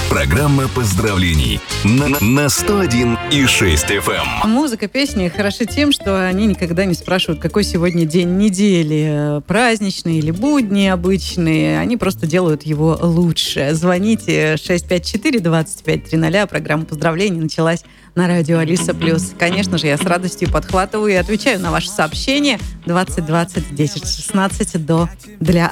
Программа поздравлений на 101,6 FM. Музыка, песни хороши тем, что они никогда не спрашивают, какой сегодня день недели, праздничный или будни обычные. Они просто делают его лучше. Звоните 654-2530. Программа поздравлений началась на радио Алиса Плюс. Конечно же, я с радостью подхватываю и отвечаю на ваши сообщения 20 20 10 16 для